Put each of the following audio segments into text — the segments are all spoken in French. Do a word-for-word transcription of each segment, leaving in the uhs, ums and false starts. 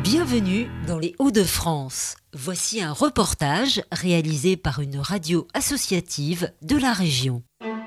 Bienvenue dans les Hauts-de-France. Voici un reportage réalisé par une radio associative de la région.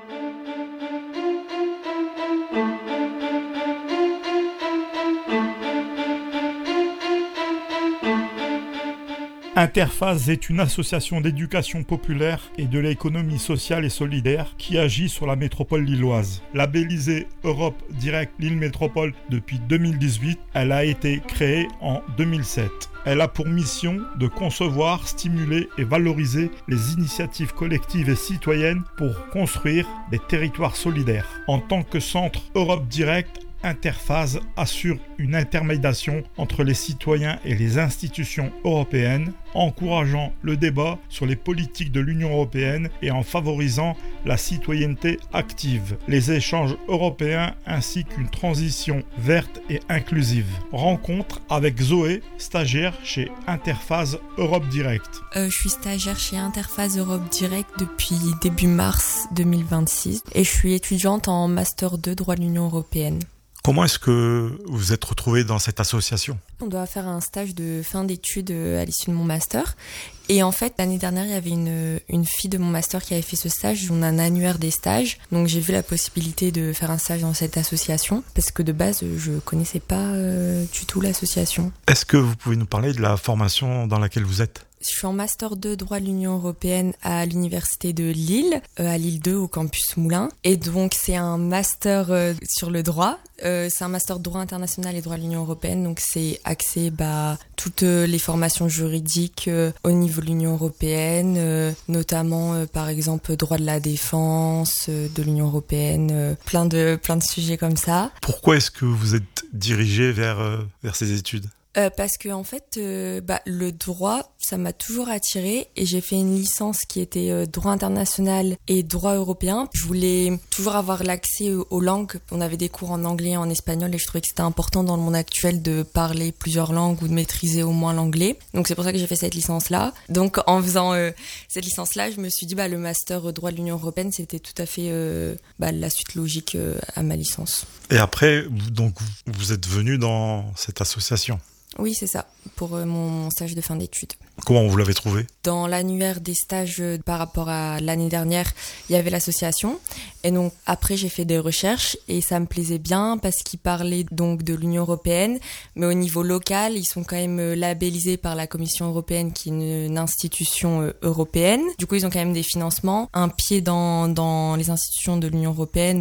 Interphase est une association d'éducation populaire et de l'économie sociale et solidaire qui agit sur la métropole lilloise. Labellisée Europe Direct Lille Métropole depuis deux mille dix-huit, elle a été créée en deux mille sept. Elle a pour mission de concevoir, stimuler et valoriser les initiatives collectives et citoyennes pour construire des territoires solidaires. En tant que centre Europe Direct, Interphase assure une intermédiation entre les citoyens et les institutions européennes, encourageant le débat sur les politiques de l'Union européenne et en favorisant la citoyenneté active, les échanges européens ainsi qu'une transition verte et inclusive. Rencontre avec Zoé, stagiaire chez Interphase Europe Direct. Euh, je suis stagiaire chez Interphase Europe Direct depuis début mars deux mille vingt-six et je suis étudiante en Master deux droit de l'Union européenne. Comment est-ce que vous vous êtes retrouvée dans cette association ? On doit faire un stage de fin d'études à l'issue de mon master. Et en fait, l'année dernière, il y avait une, une fille de mon master qui avait fait ce stage. On a un annuaire des stages. Donc, j'ai vu la possibilité de faire un stage dans cette association. Parce que de base, je connaissais pas euh, du tout l'association. Est-ce que vous pouvez nous parler de la formation dans laquelle vous êtes ? Je suis en Master deux droit de l'Union européenne à l'Université de Lille, euh, à Lille deux au campus Moulins. Et donc, c'est un master euh, sur le droit. Euh, c'est un master de droit international et droit de l'Union européenne. Donc, c'est axé bah, toutes les formations juridiques euh, au niveau de l'Union européenne, euh, notamment, euh, par exemple, droit de la défense euh, de l'Union européenne, euh, plein de, plein de sujets comme ça. Pourquoi est-ce que vous êtes dirigé vers, euh, vers ces études ? Euh, parce que en fait, euh, bah, le droit, ça m'a toujours attirée et j'ai fait une licence qui était euh, droit international et droit européen. Je voulais toujours avoir l'accès aux, aux langues. On avait des cours en anglais et en espagnol et je trouvais que c'était important dans le monde actuel de parler plusieurs langues ou de maîtriser au moins l'anglais. Donc c'est pour ça que j'ai fait cette licence-là. Donc en faisant euh, cette licence-là, je me suis dit bah le master euh, droit de l'Union européenne, c'était tout à fait euh, bah, la suite logique euh, à ma licence. Et après, vous, donc vous êtes venu dans cette association ? Oui, c'est ça, pour euh, mon stage de fin d'études. Comment vous l'avez trouvé ? Dans l'annuaire des stages euh, par rapport à l'année dernière, il y avait l'association. Et donc après, j'ai fait des recherches et ça me plaisait bien parce qu'ils parlaient donc de l'Union européenne. Mais au niveau local, ils sont quand même labellisés par la Commission européenne qui est une, une institution euh, européenne. Du coup, ils ont quand même des financements. Un pied dans, dans les institutions de l'Union européenne.